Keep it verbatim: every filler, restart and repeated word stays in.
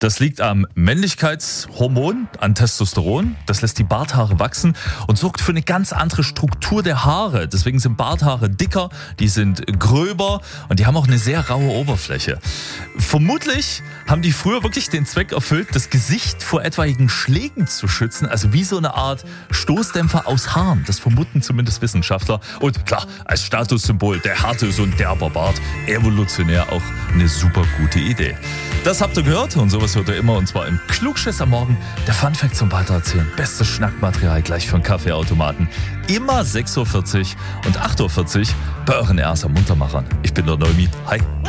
Das liegt am Männlichkeitshormon, an Testosteron. Das lässt die Barthaare wachsen und sorgt für eine ganz andere Struktur der Haare. Deswegen sind Barthaare dicker, die sind gröber und die haben auch eine sehr raue Oberfläche. Vermutlich haben die früher wirklich den Zweck erfüllt, das Gesicht vor etwaigen Schlägen zu schützen. Also wie so eine Art Stoßdämpfer aus Haaren. Das vermuten zumindest Wissenschaftler. Und klar, als Statussymbol der harte, so ein derber Bart. Evolutionär auch eine super gute Idee. Das habt ihr gehört und sowas hört ihr immer, und zwar im Klugschiss am Morgen. Der Funfact zum Weitererzählen. Bestes Schnackmaterial gleich für einen Kaffeeautomaten. Immer sechs Uhr vierzig und acht Uhr vierzig bei euren R S A Muntermachern. Ich bin der Neumi. Hi.